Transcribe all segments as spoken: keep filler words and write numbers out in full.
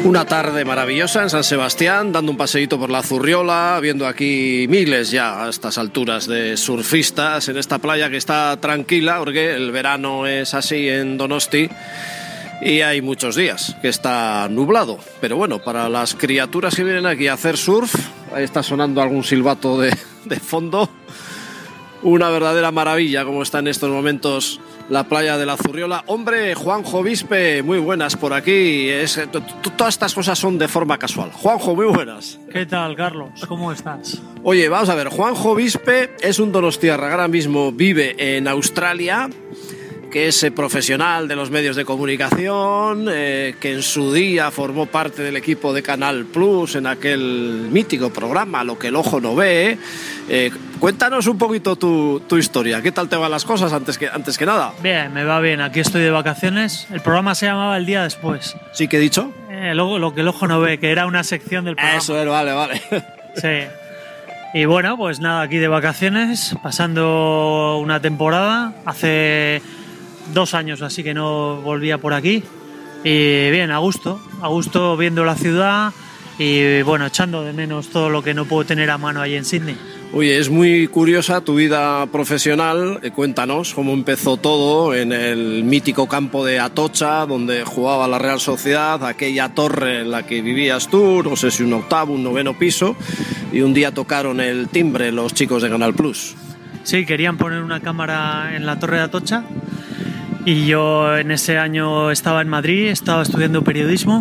Una tarde maravillosa en San Sebastián, dando un paseíto por la Zurriola, viendo aquí miles ya a estas alturas de surfistas en esta playa que está tranquila, porque el verano es así en Donosti y hay muchos días que está nublado. Pero bueno, para las criaturas que vienen aquí a hacer surf, ahí está sonando algún silbato de, de fondo. Una verdadera maravilla como está en estos momentos la playa de la Zurriola. Hombre, Juanjo Vispe, muy buenas por aquí. Es, todas estas cosas son de forma casual. Juanjo, muy buenas. ¿Qué tal, Carlos? ¿Cómo estás? Oye, vamos a ver, Juanjo Vispe es un donostiarra, ahora mismo vive en Australia, que es eh, profesional de los medios de comunicación, eh, que en su día formó parte del equipo de Canal Plus en aquel mítico programa Lo que el ojo no ve. Eh, cuéntanos un poquito tu, tu historia. ¿Qué tal te van las cosas antes que, antes que nada? Bien, me va bien. Aquí estoy de vacaciones. El programa se llamaba El día después. ¿Sí que he dicho? Eh, lo, lo que el ojo no ve, que era una sección del programa. Eso es, vale, vale. Sí. Y bueno, pues nada, aquí de vacaciones, pasando una temporada. Hace dos años así que no volvía por aquí. Y bien, a gusto. A gusto viendo la ciudad y bueno, echando de menos todo lo que no puedo tener a mano allí en Sydney. Oye, es muy curiosa tu vida profesional. Cuéntanos cómo empezó todo en el mítico campo de Atocha, donde jugaba la Real Sociedad, aquella torre en la que vivías tú, no sé si un octavo, un noveno piso, y un día tocaron el timbre los chicos de Canal Plus. Sí, querían poner una cámara en la torre de Atocha y yo en ese año estaba en Madrid, estaba estudiando periodismo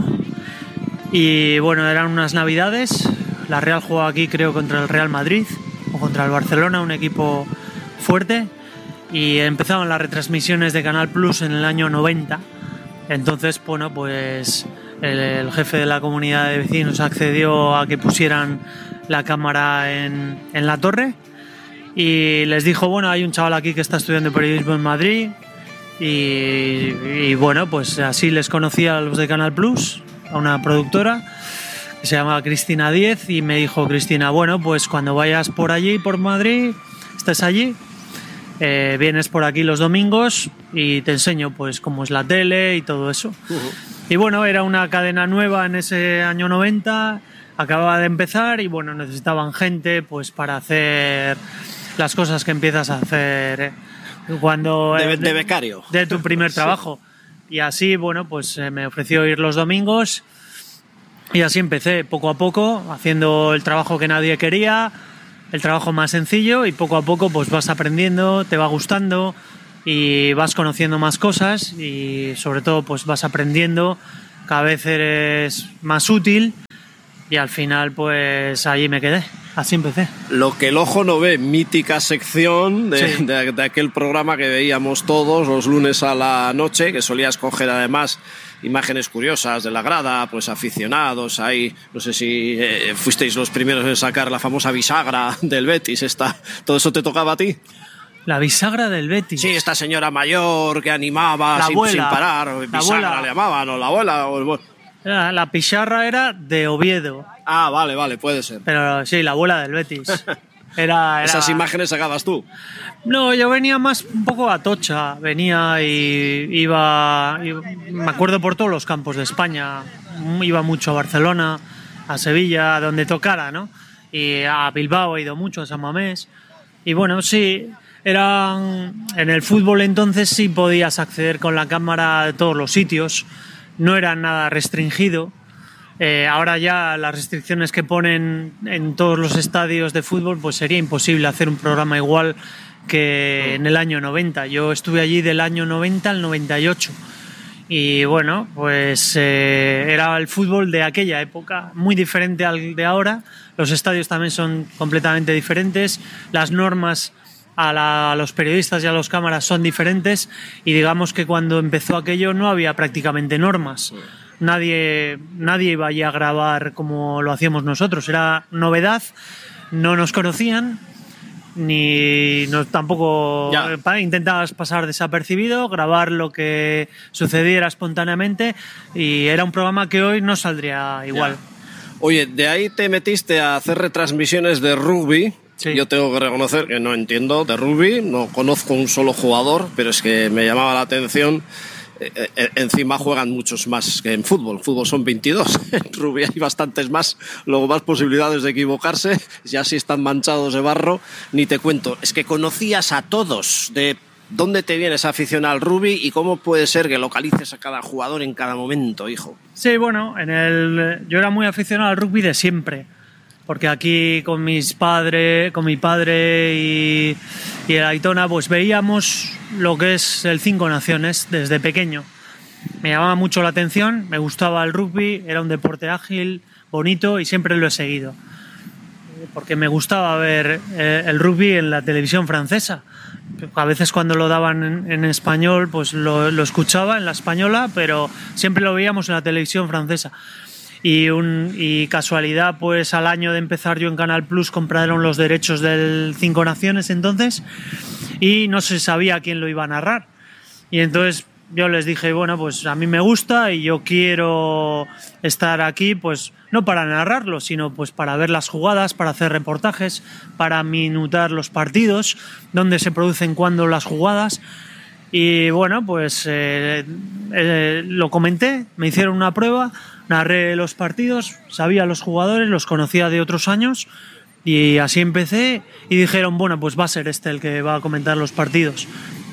y bueno, eran unas navidades. La Real jugaba aquí, creo, contra el Real Madrid o contra el Barcelona, un equipo fuerte, y empezaban las retransmisiones de Canal Plus en el año noventa. Entonces, bueno, pues el, el jefe de la comunidad de vecinos accedió a que pusieran la cámara en, en la torre y les dijo, bueno, hay un chaval aquí que está estudiando periodismo en Madrid y, y bueno, pues así les conocí a los de Canal Plus, a una productora que se llama Cristina Diez, y me dijo Cristina, bueno, pues cuando vayas por allí, por Madrid, estés allí, eh, vienes por aquí los domingos y te enseño pues cómo es la tele y todo eso. Uh-huh. Y bueno, era una cadena nueva en ese año noventa, acababa de empezar y bueno, necesitaban gente pues para hacer las cosas que empiezas a hacer cuando... De, de, de becario. De tu primer trabajo. Sí. Y así, bueno, pues eh, me ofreció ir los domingos. Y así empecé, poco a poco, haciendo el trabajo que nadie quería, el trabajo más sencillo, y poco a poco pues vas aprendiendo, te va gustando y vas conociendo más cosas y sobre todo pues vas aprendiendo, cada vez eres más útil y al final pues allí me quedé, así empecé. Lo que el ojo no ve, mítica sección de, sí. de, de aquel programa que veíamos todos los lunes a la noche, que solía escoger además imágenes curiosas de la grada, pues aficionados ahí, no sé si eh, fuisteis los primeros en sacar la famosa bisagra del Betis, esta, ¿todo eso te tocaba a ti? La bisagra del Betis. Sí, esta señora mayor que animaba sin, sin parar, bisagra abuela. Le llamaban, o la abuela, o el... La, la pizarra era de Oviedo. Ah, vale, vale, puede ser. Pero sí, la abuela del Betis. Era, era... ¿Esas imágenes sacabas tú? No, yo venía más un poco a Tocha, venía y iba, iba, me acuerdo por todos los campos de España, iba mucho a Barcelona, a Sevilla, a donde tocara, ¿no? Y a Bilbao he ido mucho, a San Mamés, y bueno, sí, eran, en el fútbol entonces sí podías acceder con la cámara a todos los sitios, no era nada restringido. Eh, ahora ya las restricciones que ponen en todos los estadios de fútbol, pues sería imposible hacer un programa igual que en el año noventa. Yo estuve allí del año noventa al noventa y ocho y bueno, pues eh, era el fútbol de aquella época, muy diferente al de ahora. Los estadios también son completamente diferentes, las normas a, la, a los periodistas y a los cámaras son diferentes y digamos que cuando empezó aquello no había prácticamente normas. Nadie, nadie iba allí a grabar como lo hacíamos nosotros, era novedad, no nos conocían, ni no, tampoco ya. Intentabas pasar desapercibido, grabar lo que sucediera espontáneamente y era un programa que hoy no saldría igual. Ya. Oye, de ahí te metiste a hacer retransmisiones de rugby. Sí. Yo tengo que reconocer que no entiendo de rugby, no conozco un solo jugador, pero es que me llamaba la atención eh, eh, encima juegan muchos más que en fútbol. En fútbol son veintidós, en rugby hay bastantes más, luego más posibilidades de equivocarse, ya si están manchados de barro, ni te cuento. Es que conocías a todos. De ¿dónde te viene esa afición al rugby y cómo puede ser que localices a cada jugador en cada momento, hijo? Sí, bueno, en el, yo era muy aficionado al rugby de siempre, porque aquí con mis padres, con mi padre y, y el Aitona, pues veíamos lo que es el Cinco Naciones desde pequeño. Me llamaba mucho la atención, me gustaba el rugby, era un deporte ágil, bonito y siempre lo he seguido, porque me gustaba ver eh, el rugby en la televisión francesa. A veces cuando lo daban en, en español, pues lo, lo escuchaba en la española, pero siempre lo veíamos en la televisión francesa. Y, un, y casualidad, pues al año de empezar yo en Canal Plus compraron los derechos del Cinco Naciones entonces y no se sabía quién lo iba a narrar. Y entonces yo les dije, bueno, pues a mí me gusta y yo quiero estar aquí, pues no para narrarlo, sino pues para ver las jugadas, para hacer reportajes, para minutar los partidos, dónde se producen cuándo las jugadas. Y bueno, pues eh, eh, lo comenté, me hicieron una prueba, narré los partidos, sabía los jugadores, los conocía de otros años y así empecé y dijeron, bueno, pues va a ser este el que va a comentar los partidos.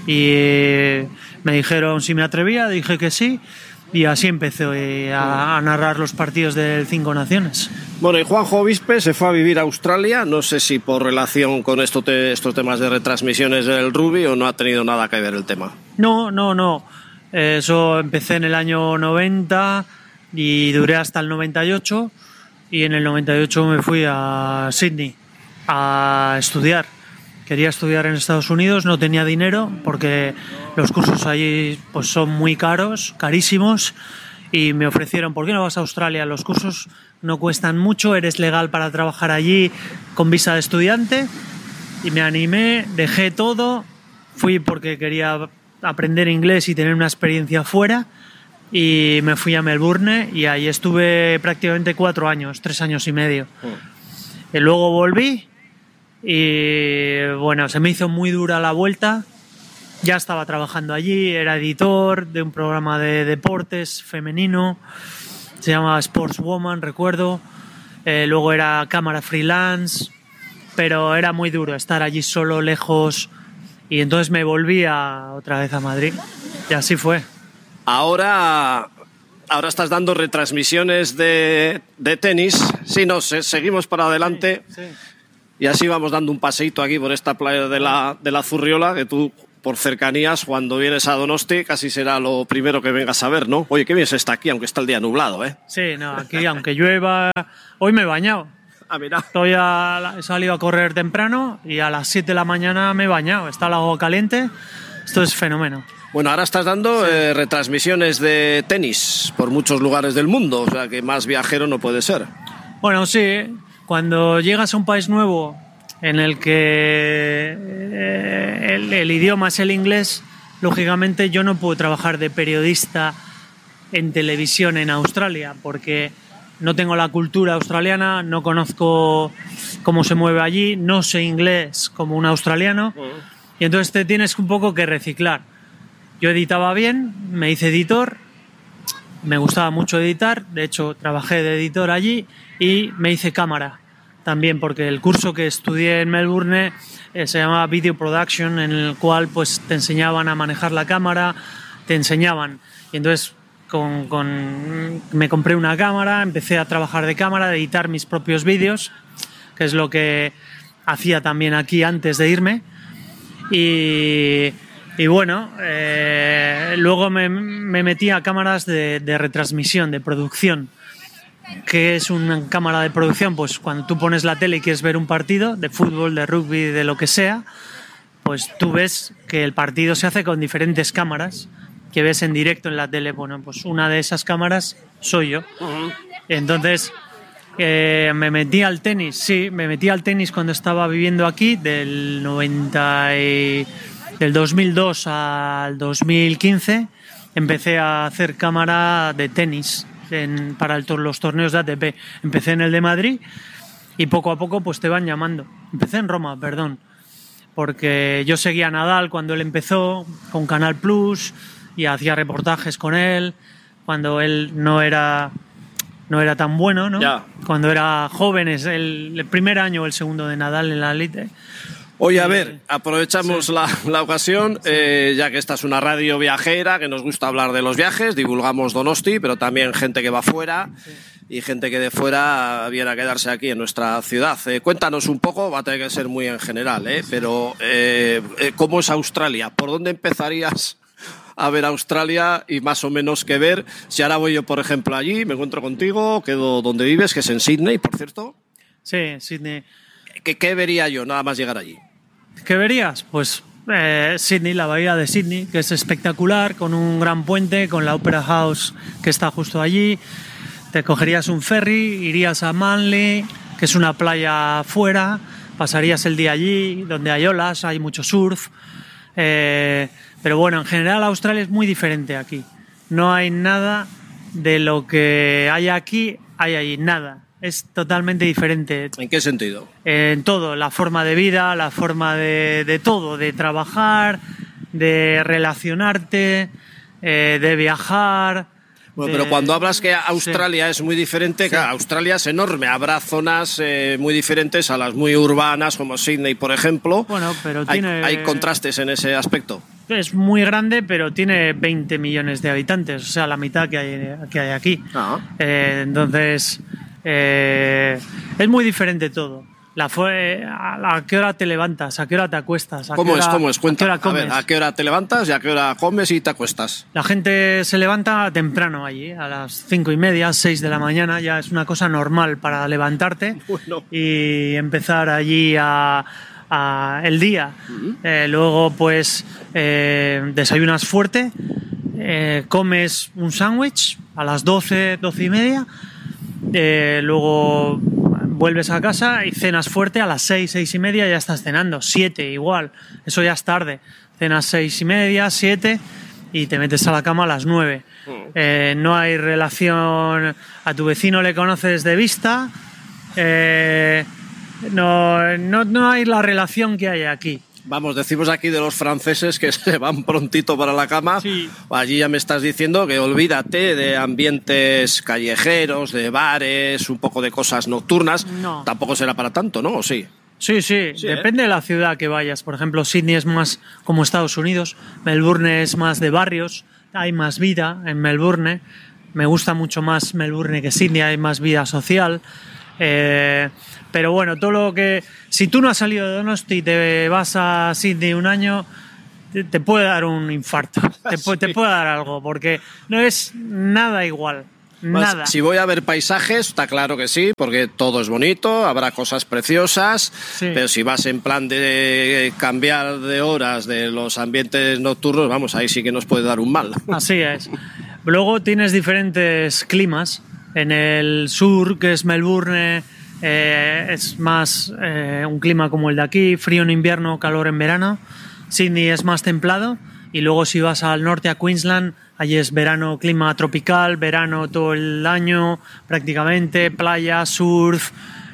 Y me dijeron si me atrevía, dije que sí y así empecé a, a narrar los partidos del Cinco Naciones. Bueno, y Juanjo Obispe se fue a vivir a Australia, no sé si por relación con esto te, estos temas de retransmisiones del rugby o no ha tenido nada que ver el tema. No, no, no, eso empecé en el año noventa y duré hasta el noventa y ocho y en el noventa y ocho me fui a Sydney a estudiar. Quería estudiar en Estados Unidos, no tenía dinero porque los cursos allí pues son muy caros, carísimos, y me ofrecieron, ¿por qué no vas a Australia? Los cursos no cuestan mucho, eres legal para trabajar allí con visa de estudiante, y me animé, dejé todo, fui porque quería aprender inglés y tener una experiencia fuera, y me fui a Melbourne y ahí estuve prácticamente cuatro años, tres años y medio. Oh. Y luego volví. Y bueno, se me hizo muy dura la vuelta, ya estaba trabajando allí, era editor de un programa de deportes femenino, se llamaba Sportswoman, recuerdo, eh, luego era cámara freelance, pero era muy duro estar allí solo, lejos, y entonces me volví a, otra vez a Madrid, y así fue. Ahora... Ahora estás dando retransmisiones de, de tenis, sí, no, se, seguimos para adelante. Sí, sí. Y así vamos dando un paseíto aquí por esta playa de la, de la Zurriola, que tú, por cercanías, cuando vienes a Donosti, casi será lo primero que vengas a ver, ¿no? Oye, qué bien se está aquí, aunque está el día nublado, ¿eh? Sí, no, aquí, aunque llueva... Hoy me he bañado. Ah, mira. Estoy a, he salido a correr temprano y a las siete de la mañana me he bañado. Está el agua caliente. Esto es fenómeno. Bueno, ahora estás dando sí. eh, retransmisiones de tenis por muchos lugares del mundo, o sea que más viajero no puede ser. Bueno, sí... Cuando llegas a un país nuevo en el que el, el idioma es el inglés, lógicamente yo no puedo trabajar de periodista en televisión en Australia porque no tengo la cultura australiana, no conozco cómo se mueve allí, no sé inglés como un australiano y entonces te tienes un poco que reciclar. Yo editaba bien, me hice editor, me gustaba mucho editar, de hecho trabajé de editor allí y me hice cámara también porque el curso que estudié en Melbourne eh, se llamaba Video Production, en el cual pues te enseñaban a manejar la cámara, te enseñaban y entonces con, con, me compré una cámara, empecé a trabajar de cámara, a editar mis propios vídeos, que es lo que hacía también aquí antes de irme y... Y bueno, eh, luego me, me metí a cámaras de, de retransmisión, de producción. ¿Qué es una cámara de producción? Pues cuando tú pones la tele y quieres ver un partido de fútbol, de rugby, de lo que sea, pues tú ves que el partido se hace con diferentes cámaras que ves en directo en la tele. Bueno, pues una de esas cámaras soy yo. Uh-huh. Entonces, eh, me metí al tenis, sí, me metí al tenis cuando estaba viviendo aquí, del noventa y... Del dos mil dos al dos mil quince empecé a hacer cámara de tenis en, para el, los torneos de A T P. Empecé en el de Madrid y poco a poco pues te van llamando. Empecé en Roma, perdón, porque yo seguía a Nadal cuando él empezó con Canal Plus y hacía reportajes con él cuando él no era no era tan bueno, ¿no? Ya. Cuando era joven, es el, el primer año o el segundo de Nadal en la élite. Oye, a ver, aprovechamos sí. la, la ocasión, sí. eh, ya que esta es una radio viajera, que nos gusta hablar de los viajes, divulgamos Donosti, pero también gente que va fuera sí. y gente que de fuera viene a quedarse aquí en nuestra ciudad. Eh, cuéntanos un poco, va a tener que ser muy en general, ¿eh? pero eh, eh, ¿cómo es Australia? ¿Por dónde empezarías a ver Australia y más o menos qué ver? Si ahora voy yo, por ejemplo, allí, me encuentro contigo, quedo donde vives, que es en Sydney, por cierto. Sí, Sydney. ¿Qué, qué vería yo nada más llegar allí? ¿Qué verías? Pues eh, Sydney, la bahía de Sydney, que es espectacular, con un gran puente, con la Opera House que está justo allí. Te cogerías un ferry, irías a Manly, que es una playa afuera, pasarías el día allí, donde hay olas, hay mucho surf. Eh, pero bueno, en general Australia es muy diferente aquí. No hay nada de lo que hay aquí, hay allí, nada. Es totalmente diferente. ¿En qué sentido? En todo, la forma de vida, la forma de, de todo, de trabajar, de relacionarte, eh, de viajar. Bueno, de... pero cuando hablas que Australia sí. es muy diferente, sí. claro, Australia es enorme. Habrá zonas eh, muy diferentes a las muy urbanas, como Sydney, por ejemplo. Bueno, pero hay, tiene... hay contrastes en ese aspecto. Es muy grande, pero tiene veinte millones de habitantes, o sea, la mitad que hay, que hay aquí. Ah. Eh, entonces... Eh, es muy diferente todo. La fue, a, a qué hora te levantas, a qué hora te acuestas. ¿A ¿Cómo qué hora, es? ¿Cómo es? Cuenta. ¿A qué hora comes? A ver, ¿a qué hora te levantas y a qué hora comes y te acuestas? La gente se levanta temprano allí, a las cinco y media, seis de la mañana. Ya es una cosa normal para levantarte bueno. y empezar allí a, a el día. Uh-huh. Eh, luego, pues, eh, desayunas fuerte, eh, comes un sándwich a las doce, doce y media. Eh, luego vuelves a casa y cenas fuerte a las seis, seis y media, ya estás cenando, siete igual, eso ya es tarde, cenas seis y media, siete y te metes a la cama a las nueve. Eh, no hay relación, a tu vecino le conoces de vista, eh, no, no, no hay la relación que hay aquí. Vamos, decimos aquí de los franceses que se van prontito para la cama. Sí. Allí ya me estás diciendo que olvídate de ambientes callejeros, de bares, un poco de cosas nocturnas. No. Tampoco será para tanto, ¿no? ¿O sí? Sí, sí, sí, depende ¿eh? de la ciudad que vayas. Por ejemplo, Sydney es más como Estados Unidos, Melbourne es más de barrios, hay más vida en Melbourne. Me gusta mucho más Melbourne que Sydney, hay más vida social. Eh, pero bueno, todo lo que... Si tú no has salido de Donosti y te vas a Sydney un año, te, te puede dar un infarto, te, sí. te puede dar algo, porque no es nada igual, nada. Más, si voy a ver paisajes, está claro que sí, porque todo es bonito, habrá cosas preciosas, sí. pero si vas en plan de cambiar de horas de los ambientes nocturnos, vamos, ahí sí que nos puede dar un mal. Así es. Luego tienes diferentes climas. En el sur, que es Melbourne, eh, es más eh, un clima como el de aquí, frío en invierno, calor en verano. Sydney es más templado. Y luego si vas al norte, a Queensland, allí es verano, clima tropical, verano todo el año prácticamente, playa, surf.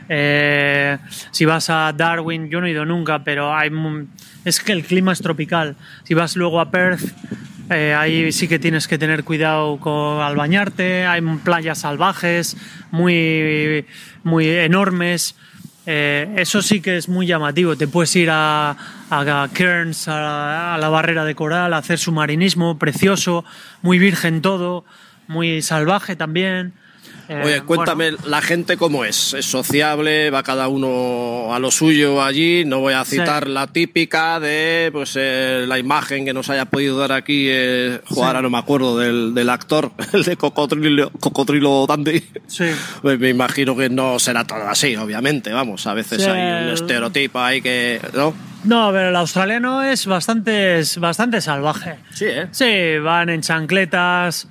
Eh, si vas a Darwin, yo no he ido nunca, pero hay, es que el clima es tropical. Si vas luego a Perth, Eh, ahí sí que tienes que tener cuidado con, al bañarte, hay playas salvajes muy, muy enormes, eh, eso sí que es muy llamativo. Te puedes ir a, a Cairns, a la, a la barrera de coral, a hacer submarinismo, precioso, muy virgen todo, muy salvaje también. Eh, Oye, cuéntame, bueno. La gente cómo es, es sociable, va cada uno a lo suyo allí, no voy a citar sí. la típica de pues eh, la imagen que nos haya podido dar aquí, eh, jugar, sí. no me acuerdo del, del actor, el de Cocodrilo, Cocodrilo Dandy. Sí. Me, me imagino que no será todo así, obviamente, vamos, a veces sí. hay un estereotipo ahí que, ¿no? No, pero el australiano es bastante, es bastante salvaje. Sí, ¿eh? Sí, van en chancletas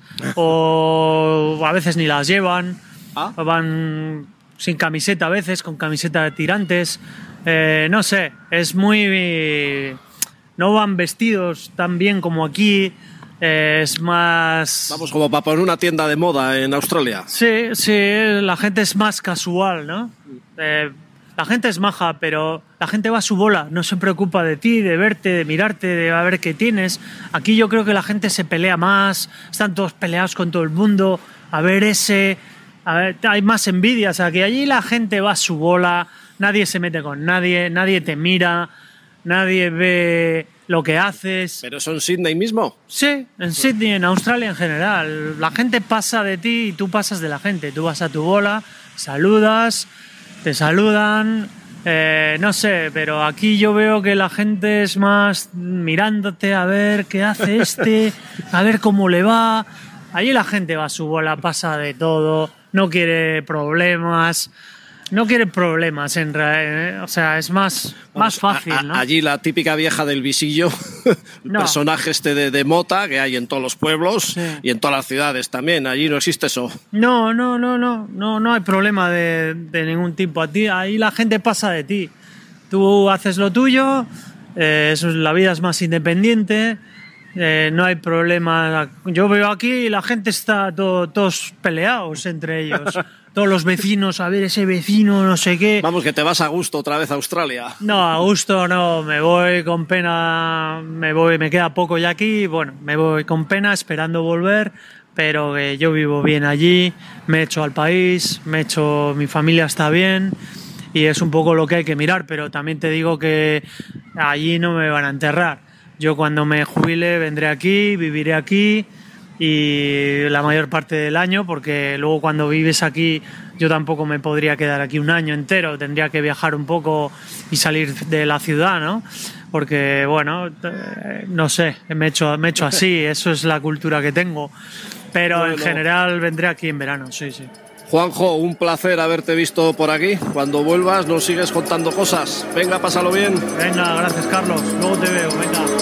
o a veces ni las llevan. ¿Ah? Van sin camiseta a veces, con camiseta de tirantes. Eh, no sé, es muy... No van vestidos tan bien como aquí. Eh, es más... Vamos, como para poner una tienda de moda en Australia. Sí, sí, la gente es más casual, ¿no? Eh, La gente es maja, pero la gente va a su bola, no se preocupa de ti, de verte, de mirarte, de a ver qué tienes. Aquí yo creo que la gente se pelea más, están todos peleados con todo el mundo, a ver ese, a ver, hay más envidia, o sea, que allí la gente va a su bola, nadie se mete con nadie, nadie te mira, nadie ve lo que haces. ¿Pero eso en Sydney mismo? Sí, en Sydney, en Australia en general. La gente pasa de ti y tú pasas de la gente, tú vas a tu bola, saludas, te saludan, eh, no sé, pero aquí yo veo que la gente es más mirándote a ver qué hace este, a ver cómo le va. Allí la gente va a su bola, pasa de todo, no quiere problemas, no quiere problemas, en realidad, o sea, es más, más fácil, ¿no? Allí la típica vieja del visillo, el no. personaje este de, de mota que hay en todos los pueblos, sí, y en todas las ciudades también, allí no existe eso. No, no, no, no, no, no hay problema de, de ningún tipo. A ti, ahí la gente pasa de ti. Tú haces lo tuyo, eh, eso, la vida es más independiente, eh, no hay problema. Yo veo aquí y la gente está todo, todos peleados entre ellos. Todos los vecinos, a ver ese vecino, no sé qué. Vamos, que te vas a gusto otra vez a Australia. No, a gusto no, me voy con pena, me voy, me queda poco ya aquí, bueno, me voy con pena esperando volver, pero que yo vivo bien allí, me he hecho al país, me he hecho, mi familia está bien y es un poco lo que hay que mirar, pero también te digo que allí no me van a enterrar. Yo cuando me jubile vendré aquí, viviré aquí y la mayor parte del año, porque luego cuando vives aquí yo tampoco me podría quedar aquí un año entero, tendría que viajar un poco y salir de la ciudad, ¿no? Porque, bueno, no sé, me he hecho, me he hecho así, eso es la cultura que tengo, pero bueno, en general vendré aquí en verano, sí, sí. Juanjo, un placer haberte visto por aquí. Cuando vuelvas nos sigues contando cosas. Venga, pásalo bien. Venga, gracias Carlos, luego te veo, venga.